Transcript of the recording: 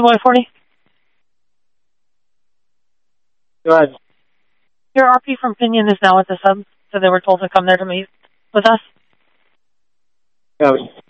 Boy 40. Go ahead. Your RP from Pinion is now at the sub, so they were told to come there to meet with us. Copy.